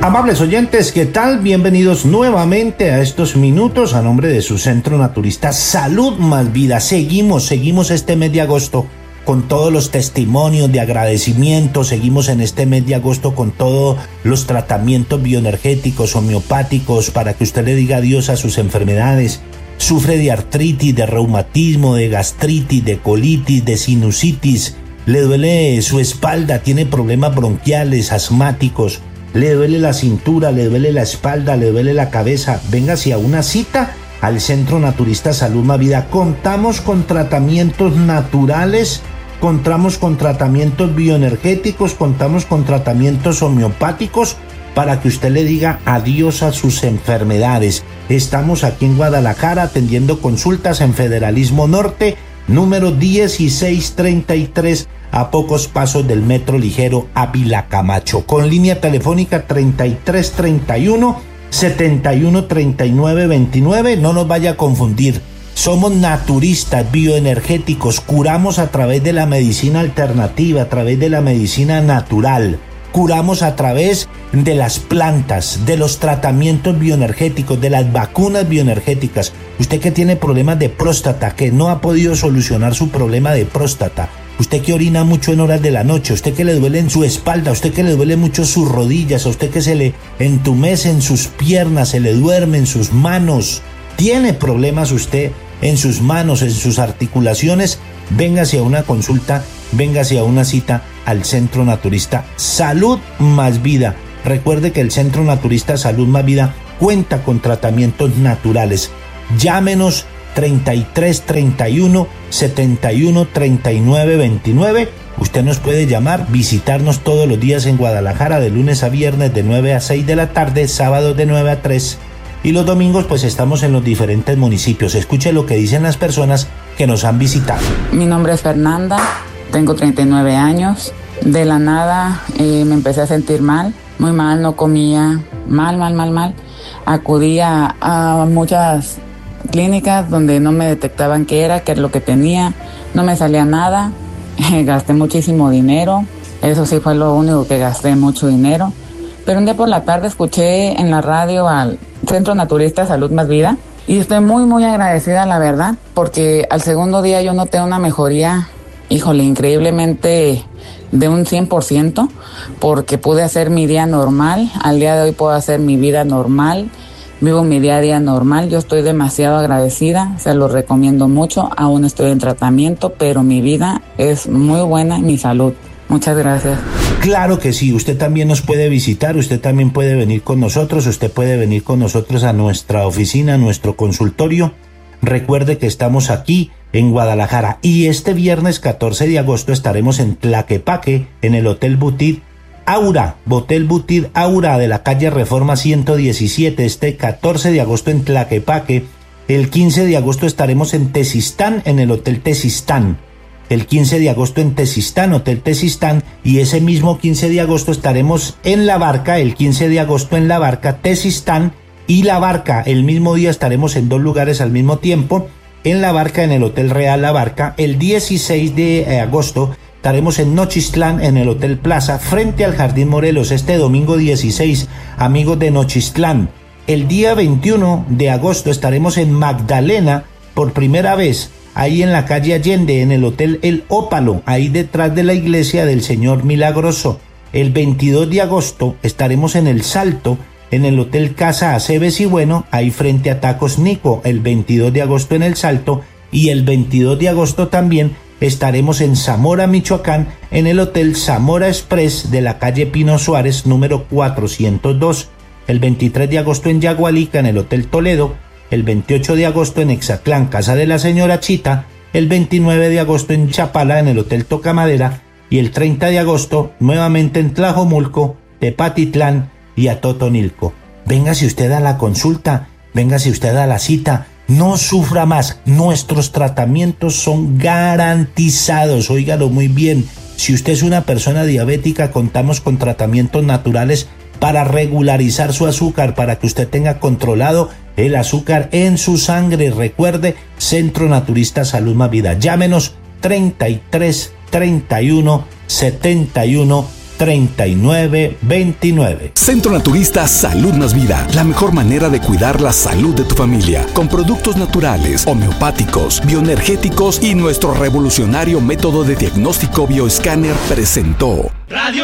Amables oyentes, ¿qué tal? Bienvenidos nuevamente a estos minutos a nombre de su Centro Naturista Salud Más Vida. Seguimos este mes de agosto con todos los testimonios de agradecimiento. Seguimos en este mes de agosto con todos los tratamientos bioenergéticos, homeopáticos, para que usted le diga adiós a sus enfermedades. Sufre de artritis, de reumatismo, de gastritis, de colitis, de sinusitis. Le duele su espalda, tiene problemas bronquiales, asmáticos. Le duele la cintura, le duele la espalda, le duele la cabeza. Véngase a una cita al Centro Naturista Salud Más Vida. Contamos con tratamientos naturales, contamos con tratamientos bioenergéticos, contamos con tratamientos homeopáticos para que usted le diga adiós a sus enfermedades. Estamos aquí en Guadalajara atendiendo consultas en Federalismo Norte, número 1633, a pocos pasos del metro ligero Ávila Camacho, con línea telefónica 3331 7139 29. No nos vaya a confundir, somos naturistas bioenergéticos, curamos a través de la medicina alternativa, a través de la medicina natural, curamos a través de las plantas, de los tratamientos bioenergéticos, de las vacunas bioenergéticas. Usted que tiene problemas de próstata, que no ha podido solucionar su problema de próstata, usted que orina mucho en horas de la noche, usted que le duele en su espalda, usted que le duele mucho sus rodillas, a usted que se le entumece en sus piernas, se le duerme en sus manos, tiene problemas usted en sus manos, en sus articulaciones, véngase a una consulta, véngase a una cita al Centro Naturista Salud Más Vida. Recuerde que el Centro Naturista Salud Más Vida cuenta con tratamientos naturales. Llámenos 3331 71 39 29. Usted nos puede llamar, visitarnos todos los días en Guadalajara de lunes a viernes de 9 a 6 de la tarde, sábados de 9 a 3 y los domingos pues estamos en los diferentes municipios. Escuche lo que dicen las personas que nos han visitado. Mi nombre es Fernanda, tengo 39 años. De la nada me empecé a sentir mal, muy mal, no comía, mal. Acudía a muchas clínicas donde no me detectaban qué era lo que tenía, no me salía nada, gasté muchísimo dinero, eso sí fue lo único que gasté, mucho dinero. Pero un día por la tarde escuché en la radio al Centro Naturista Salud Más Vida y estoy muy agradecida, la verdad, porque al segundo día yo noté una mejoría, increíblemente de un 100%, porque pude hacer mi día normal. Al día de hoy puedo hacer mi vida normal, vivo mi día a día normal. Yo estoy demasiado agradecida, se lo recomiendo mucho. Aún estoy en tratamiento, pero mi vida es muy buena y mi salud. Muchas gracias. Claro que sí, usted también nos puede visitar, usted también puede venir con nosotros, usted puede venir con nosotros a nuestra oficina, a nuestro consultorio. Recuerde que estamos aquí en Guadalajara y este viernes 14 de agosto estaremos en Tlaquepaque, en el Hotel Boutique Aura, Hotel Boutique Aura de la calle Reforma 117, este 14 de agosto en Tlaquepaque. El 15 de agosto estaremos en Tezistán, en el Hotel Tezistán. El 15 de agosto en Tezistán, Hotel Tezistán, y ese mismo 15 de agosto estaremos en La Barca, el 15 de agosto en La Barca, Tezistán y La Barca. El mismo día estaremos en dos lugares al mismo tiempo, en La Barca, en el Hotel Real La Barca. El 16 de agosto estaremos en Nochistlán, en el Hotel Plaza, frente al Jardín Morelos, este domingo 16, amigos de Nochistlán. El día 21 de agosto estaremos en Magdalena, por primera vez, ahí en la calle Allende, en el Hotel El Ópalo, ahí detrás de la iglesia del Señor Milagroso. El 22 de agosto estaremos en El Salto, en el Hotel Casa Aceves y Bueno, ahí frente a Tacos Nico, el 22 de agosto en El Salto, y el 22 de agosto también estaremos en Zamora, Michoacán, en el Hotel Zamora Express de la calle Pino Suárez, número 402. El 23 de agosto en Yagualica, en el Hotel Toledo. El 28 de agosto en Exatlán, Casa de la Señora Chita. El 29 de agosto en Chapala, en el Hotel Tocamadera. Y el 30 de agosto nuevamente en Tlajomulco, Tepatitlán y Atotonilco. Véngase usted a la consulta, véngase usted a la cita, no sufra más, nuestros tratamientos son garantizados, óigalo muy bien. Si usted es una persona diabética, contamos con tratamientos naturales para regularizar su azúcar, para que usted tenga controlado el azúcar en su sangre. Recuerde, Centro Naturista Salud Más Vida. Llámenos 33 31 71 3929. Centro Naturista Salud Más Vida, la mejor manera de cuidar la salud de tu familia, con productos naturales, homeopáticos, bioenergéticos y nuestro revolucionario método de diagnóstico bioescáner presentó Radio